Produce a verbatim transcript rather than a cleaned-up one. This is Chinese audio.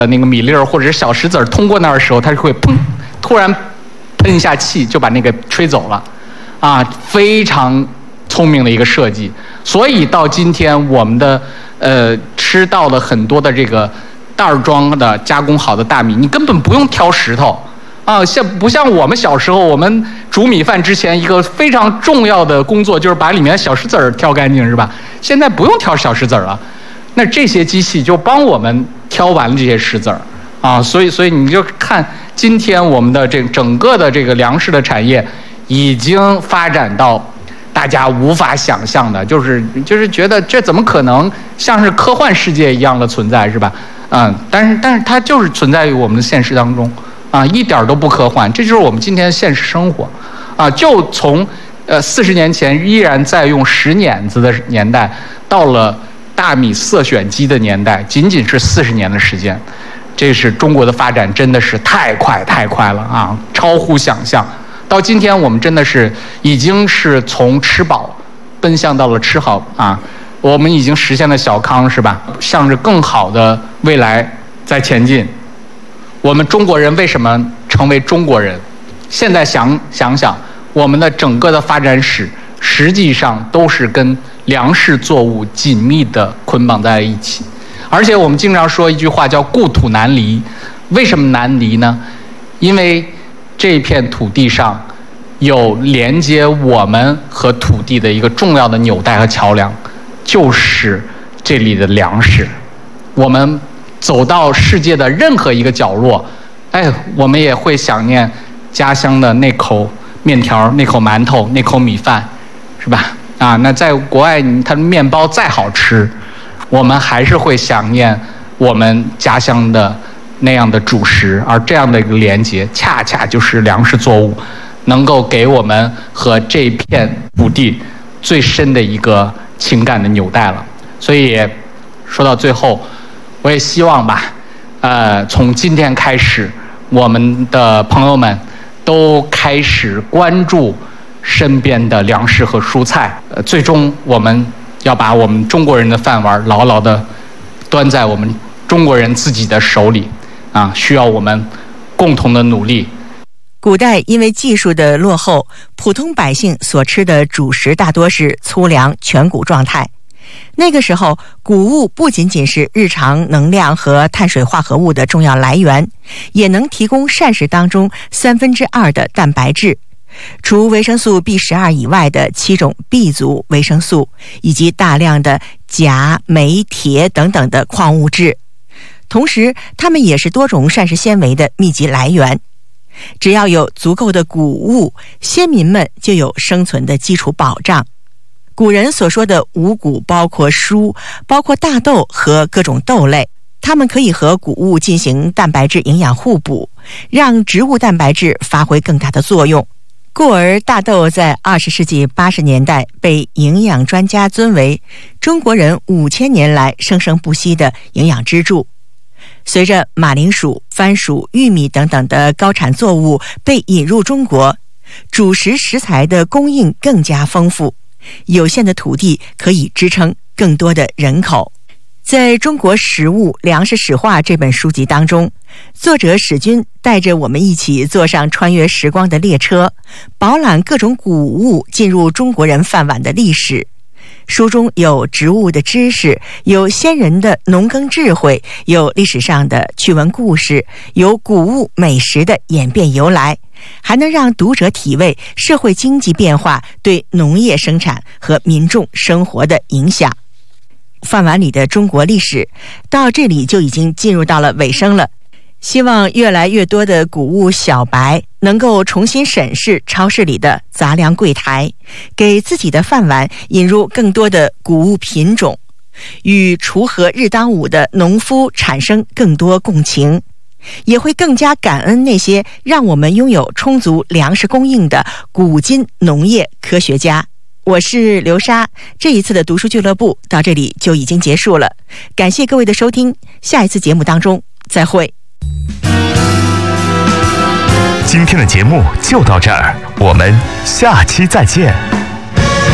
那个米粒儿或者是小石子儿通过那儿的时候，它就会砰，突然喷一下气，就把那个吹走了，啊，非常聪明的一个设计。所以到今天，我们的呃吃到了很多的这个袋儿装的加工好的大米，你根本不用挑石头。啊，像不像我们小时候，我们煮米饭之前一个非常重要的工作就是把里面的小石子儿挑干净，是吧？现在不用挑小石子儿了，那这些机器就帮我们挑完了这些石子儿，啊，所以所以你就看今天我们的这整个的这个粮食的产业已经发展到大家无法想象的，就是就是觉得这怎么可能，像是科幻世界一样的存在，是吧？嗯，但是但是它就是存在于我们的现实当中。啊，一点都不科幻，这就是我们今天的现实生活，啊，就从呃四十年前依然在用石碾子的年代，到了大米色选机的年代，仅仅是四十年的时间，这是中国的发展真的是太快太快了啊，超乎想象。到今天我们真的是已经是从吃饱奔向到了吃好啊，我们已经实现了小康，是吧？向着更好的未来在前进。我们中国人为什么成为中国人？现在想想想，我们的整个的发展史实际上都是跟粮食作物紧密的捆绑在一起。而且我们经常说一句话叫故土难离。为什么难离呢？因为这片土地上有连接我们和土地的一个重要的纽带和桥梁，就是这里的粮食。我们走到世界的任何一个角落，哎，我们也会想念家乡的那口面条、那口馒头、那口米饭，是吧？啊，那在国外，它的面包再好吃，我们还是会想念我们家乡的那样的主食。而这样的一个连接，恰恰就是粮食作物能够给我们和这片土地最深的一个情感的纽带了。所以说到最后，我也希望吧，呃，从今天开始，我们的朋友们都开始关注身边的粮食和蔬菜，呃，最终我们要把我们中国人的饭碗牢牢地端在我们中国人自己的手里，啊，需要我们共同的努力。 古代因为技术的落后，普通百姓所吃的主食大多是粗粮全谷状态。那个时候，谷物不仅仅是日常能量和碳水化合物的重要来源，也能提供膳食当中三分之二的蛋白质。除维生素 B 十二 以外的七种 B 族维生素，以及大量的钾、镁、铁等等的矿物质。同时，它们也是多种膳食纤维的密集来源。只要有足够的谷物，先民们就有生存的基础保障。古人所说的五谷包括蔬，包括大豆和各种豆类，它们可以和谷物进行蛋白质营养互补，让植物蛋白质发挥更大的作用。故而大豆在二十世纪八十年代被营养专家尊为中国人五千年来生生不息的营养支柱。随着马铃薯、番薯、玉米等等的高产作物被引入中国，主食食材的供应更加丰富，有限的土地可以支撑更多的人口。在中国食物粮食史话这本书籍当中，作者史军带着我们一起坐上穿越时光的列车，饱览各种谷物进入中国人饭碗的历史。书中有植物的知识，有先人的农耕智慧，有历史上的趣闻故事，有谷物美食的演变由来，还能让读者体味社会经济变化对农业生产和民众生活的影响。饭碗里的中国历史到这里就已经进入到了尾声了。希望越来越多的谷物小白能够重新审视超市里的杂粮柜台，给自己的饭碗引入更多的谷物品种，与锄禾日当午的农夫产生更多共情，也会更加感恩那些让我们拥有充足粮食供应的古今农业科学家。我是刘莎，这一次的读书俱乐部到这里就已经结束了，感谢各位的收听，下一次节目当中再会。 今天的节目就到这儿，我们下期再见。